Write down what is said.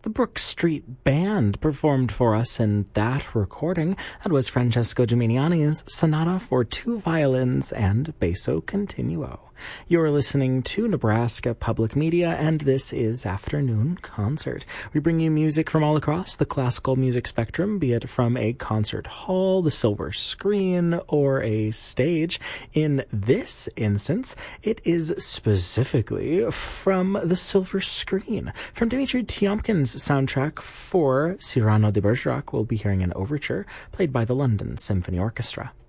The Brook Street Band performed for us in that recording. That was Francesco Gimignani's Sonata for Two Violins and Basso Continuo. You're listening to Nebraska Public Media, and this is Afternoon Concert. We bring you music from all across the classical music spectrum, be it from a concert hall, the silver screen, or a stage. In this instance, it is specifically from the silver screen. From Dmitri Tiomkin's soundtrack for Cyrano de Bergerac, we'll be hearing an overture played by the London Symphony Orchestra.